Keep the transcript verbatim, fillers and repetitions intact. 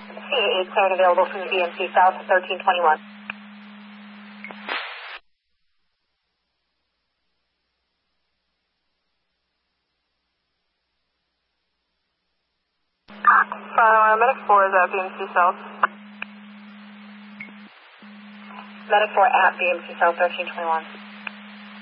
C A eight cleared available from the B M C South, thirteen twenty-one. Uh, Medic four is at B M C South. Medic four at B M C South, thirteen twenty-one.